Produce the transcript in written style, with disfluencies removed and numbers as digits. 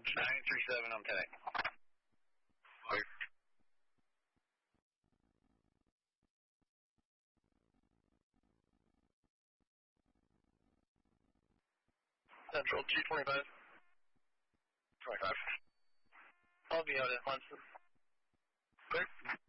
937 on tag. Central 225. 25. I'll be out at Munson. Clear.